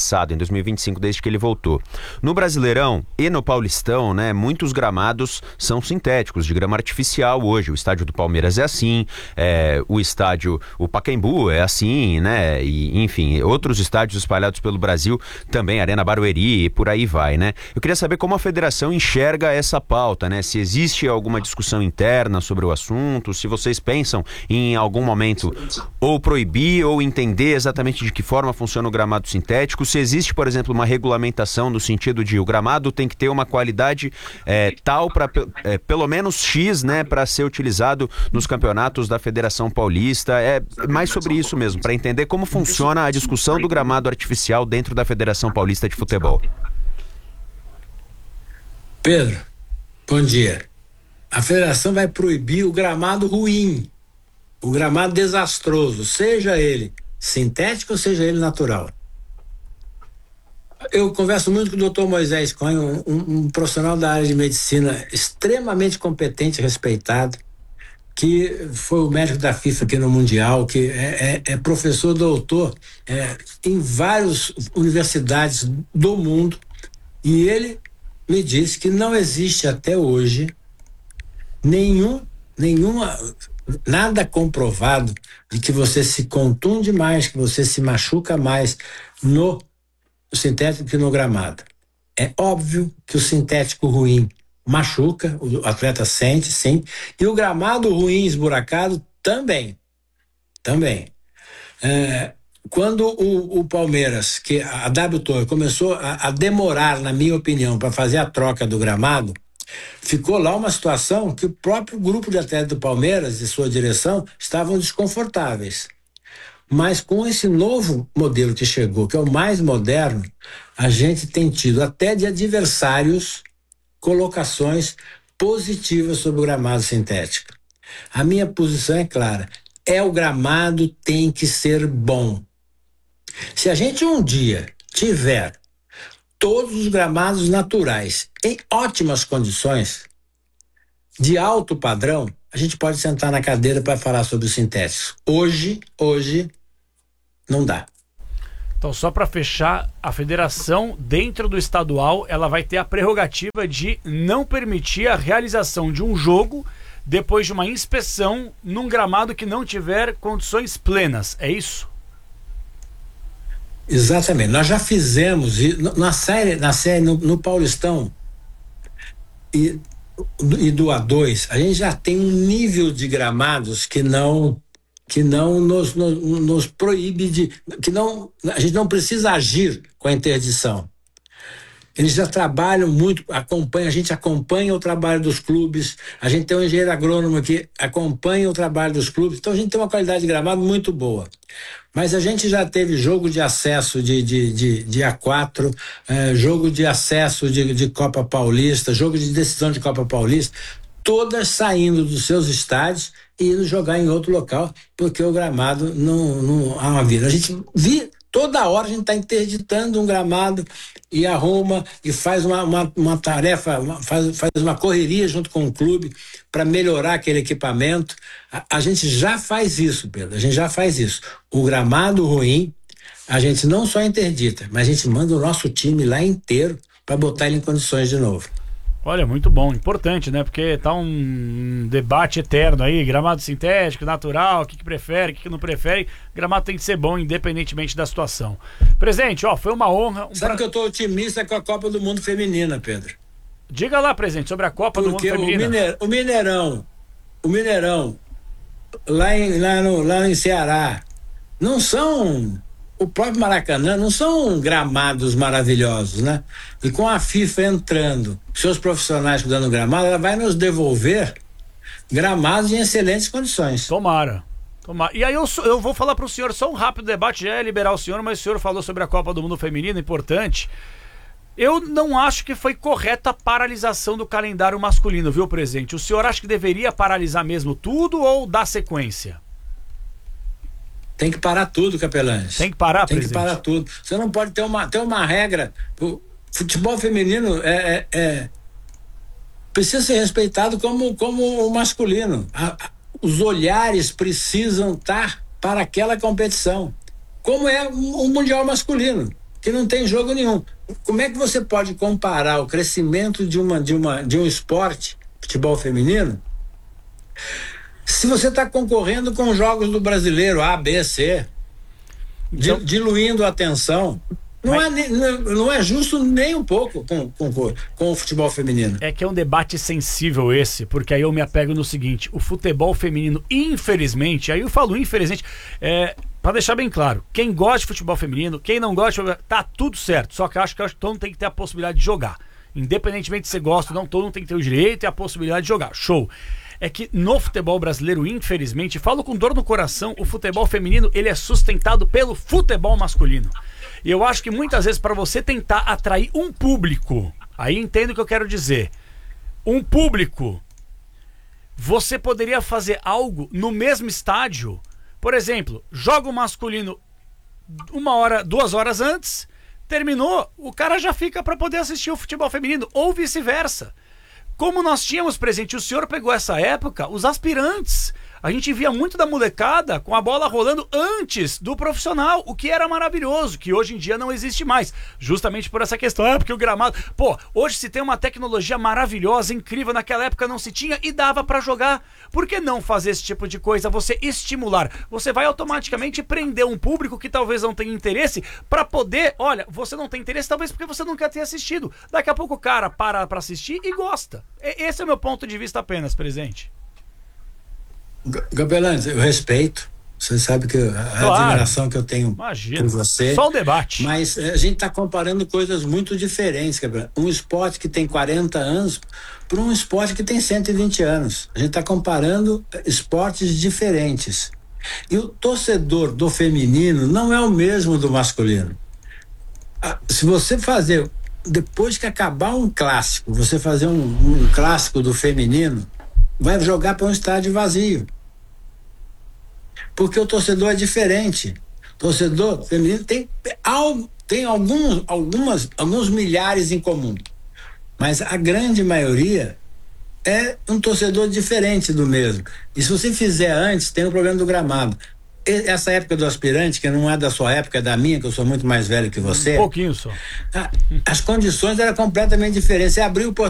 passado, em 2025, desde que ele voltou. No Brasileirão e no Paulistão, né, muitos gramados são sintéticos, de grama artificial hoje. O estádio do Palmeiras é assim, o Pacaembu é assim, né, e, enfim, outros estádios espalhados pelo Brasil também, Arena Barueri e por aí vai, né. Eu queria saber como a federação enxerga essa pauta, né, se existe alguma discussão interna sobre o assunto, se vocês pensam em algum momento ou proibir ou entender exatamente de que forma funciona o gramado sintético, se existe, por exemplo, uma regulamentação no sentido de o gramado tem que ter uma qualidade tal para pelo menos X, né, para ser utilizado nos campeonatos da Federação Paulista. É mais sobre isso mesmo, para entender como funciona a discussão do gramado artificial dentro da Federação Paulista de Futebol. Pedro, bom dia. A federação vai proibir o gramado ruim, o gramado desastroso, seja ele sintético ou seja ele natural. Eu converso muito com o Dr. Moisés Cunha, um profissional da área de medicina extremamente competente e respeitado, que foi o médico da FIFA aqui no Mundial, que é professor doutor em várias universidades do mundo, e ele me disse que não existe até hoje nada comprovado de que você se contunde mais, que você se machuca mais no sintético que no gramado. É óbvio que o sintético ruim machuca, o atleta sente, sim, e o gramado ruim esburacado também. Quando o Palmeiras, que a W Torre começou a demorar, na minha opinião, para fazer a troca do gramado, ficou lá uma situação que o próprio grupo de atletas do Palmeiras e sua direção estavam desconfortáveis. Mas com esse novo modelo que chegou, que é o mais moderno, a gente tem tido até de adversários colocações positivas sobre o gramado sintético. A minha posição é clara, o gramado tem que ser bom. Se a gente um dia tiver todos os gramados naturais em ótimas condições, de alto padrão, a gente pode sentar na cadeira para falar sobre os sintéticos. Hoje, não dá. Então, só para fechar, a federação, dentro do estadual, ela vai ter a prerrogativa de não permitir a realização de um jogo depois de uma inspeção num gramado que não tiver condições plenas. É isso? Exatamente. Nós já fizemos na série no Paulistão e do A2, a gente já tem um nível de gramados que não nos proíbe a gente não precisa agir com a interdição. Eles já trabalham muito, a gente acompanha o trabalho dos clubes, a gente tem um engenheiro agrônomo que acompanha o trabalho dos clubes, então a gente tem uma qualidade de gramado muito boa. Mas a gente já teve jogo de acesso de A4, jogo de acesso de Copa Paulista, jogo de decisão de Copa Paulista, todas saindo dos seus estádios e indo jogar em outro local, porque o gramado não há uma vida. A gente toda hora a gente está interditando um gramado e arruma e faz uma tarefa, faz uma correria junto com o clube para melhorar aquele equipamento. A gente já faz isso, Pedro, a gente já faz isso. O gramado ruim, a gente não só interdita, mas a gente manda o nosso time lá inteiro para botar ele em condições de novo. Olha, muito bom, importante, né? Porque tá um debate eterno aí, gramado sintético, natural, o que prefere, o que não prefere. Gramado tem que ser bom, independentemente da situação. Presidente, foi uma honra. Sabe que eu tô otimista com a Copa do Mundo Feminina, Pedro. Diga lá, presidente, sobre a Copa do Mundo Feminina. O Mineirão, lá em Ceará, não são... O próprio Maracanã não são gramados maravilhosos, né? E com a FIFA entrando, seus profissionais cuidando do gramado, ela vai nos devolver gramados em excelentes condições. Tomara. E aí eu vou falar para o senhor, só um rápido debate, já é liberar o senhor, mas o senhor falou sobre a Copa do Mundo Feminino, importante. Eu não acho que foi correta a paralisação do calendário masculino, viu, presidente? O senhor acha que deveria paralisar mesmo tudo ou dar sequência? Tem que parar tudo, Capelanes. Tem que parar, Tem presidente? que parar tudo. Você não pode ter uma regra. O futebol feminino precisa ser respeitado como o masculino. Os olhares precisam estar para aquela competição. Como é o Mundial masculino. que não tem jogo nenhum. Como é que você pode comparar o crescimento de um esporte, futebol feminino, se você está concorrendo com jogos do brasileiro A, B, C, diluindo a atenção? Não é justo nem um pouco com o futebol feminino. É que é um debate sensível esse, porque aí eu me apego no seguinte: o futebol feminino, infelizmente, aí eu falo infelizmente, pra deixar bem claro, quem gosta de futebol feminino, quem não gosta, tá tudo certo, só que eu acho que todo mundo tem que ter a possibilidade de jogar. Independentemente de se gosta ou não, todo mundo tem que ter o direito e a possibilidade de jogar. Show. É que no futebol brasileiro, infelizmente, falo com dor no coração, o futebol feminino, ele é sustentado pelo futebol masculino. E eu acho que muitas vezes, para você tentar atrair um público, aí entendo o que eu quero dizer, um público, você poderia fazer algo no mesmo estádio. Por exemplo, jogo masculino 1 hora, 2 horas antes, terminou, o cara já fica para poder assistir o futebol feminino, ou vice-versa. Como nós tínhamos presente, o senhor pegou essa época, os aspirantes. A gente via muito da molecada com a bola rolando antes do profissional, o que era maravilhoso, que hoje em dia não existe mais. Justamente por essa questão, porque o gramado... Pô, hoje se tem uma tecnologia maravilhosa, incrível, naquela época não se tinha e dava pra jogar. Por que não fazer esse tipo de coisa? Você estimular. Você vai automaticamente prender um público que talvez não tenha interesse pra poder... Olha, você não tem interesse talvez porque você não quer ter assistido. Daqui a pouco o cara para pra assistir e gosta. Esse é o meu ponto de vista apenas, presidente. Gabelani, eu respeito. Você sabe que a admiração que eu tenho por você. Só o debate. Mas a gente está comparando coisas muito diferentes, Gabelani. Um esporte que tem 40 anos para um esporte que tem 120 anos. A gente está comparando esportes diferentes. E o torcedor do feminino não é o mesmo do masculino. Se você fazer, depois que acabar um clássico, você fazer um clássico do feminino, vai jogar para um estádio vazio. Porque o torcedor é diferente. O torcedor feminino tem alguns milhares em comum. Mas a grande maioria é um torcedor diferente do mesmo. E se você fizer antes, tem o problema do gramado. Essa época do aspirante, que não é da sua época, é da minha, que eu sou muito mais velho que você. Um pouquinho só. As condições eram completamente diferentes. Você abriu o